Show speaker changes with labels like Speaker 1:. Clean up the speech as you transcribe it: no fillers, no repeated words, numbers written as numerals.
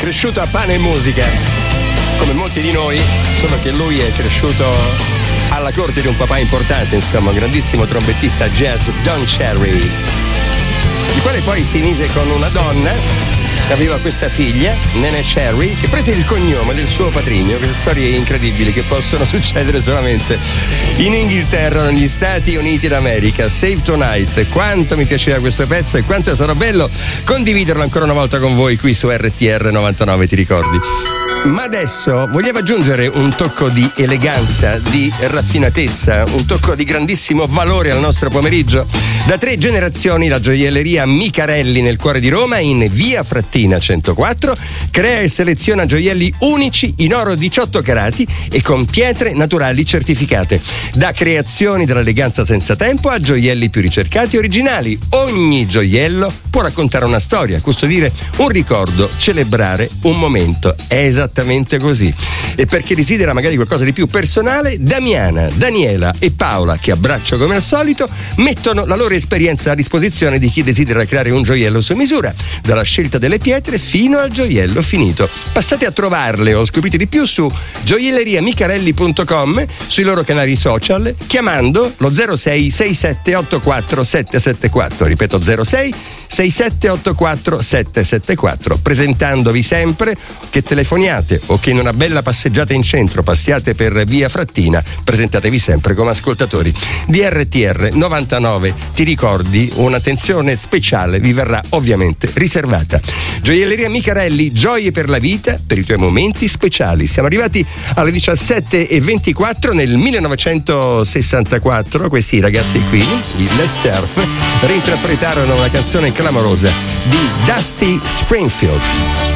Speaker 1: cresciuto a pane e musica, come molti di noi, solo che lui è cresciuto alla corte di un papà importante, insomma, un grandissimo trombettista jazz, Don Cherry, il quale poi si mise con una donna che aveva questa figlia, Nene Cherry, che prese il cognome del suo patrigno. Queste storie incredibili che possono succedere solamente in Inghilterra, negli Stati Uniti d'America. Save Tonight, quanto mi piaceva questo pezzo e quanto sarà bello condividerlo ancora una volta con voi qui su RTR 99, ti ricordi? Ma adesso vogliamo aggiungere un tocco di eleganza, di raffinatezza, un tocco di grandissimo valore al nostro pomeriggio. Da 3 generazioni la gioielleria Micarelli nel cuore di Roma, in via Frattina 104, crea e seleziona gioielli unici in oro 18 carati e con pietre naturali certificate. Da creazioni dell'eleganza senza tempo a gioielli più ricercati e originali. Ogni gioiello può raccontare una storia, custodire un ricordo, celebrare un momento. È esattamente così. E per chi desidera magari qualcosa di più personale, Damiana, Daniela e Paola, che abbraccio come al solito, mettono la loro esperienza a disposizione di chi desidera creare un gioiello su misura, dalla scelta delle pietre fino al gioiello finito. Passate a trovarle o scoprite di più su gioielleriamicarelli.com, sui loro canali social, chiamando lo 06 6784 774, ripeto 06 6784 774, presentandovi sempre che telefoniate o che in una bella passeggiata in centro passiate per via Frattina, presentatevi sempre come ascoltatori di RTR 99. Ti ricordi, un'attenzione speciale vi verrà ovviamente riservata. Gioielleria Micarelli, gioie per la vita, per i tuoi momenti speciali. Siamo arrivati alle 17:24 nel 1964. Questi ragazzi qui, i Les Surf, reinterpretarono una canzone clamorosa di Dusty Springfield.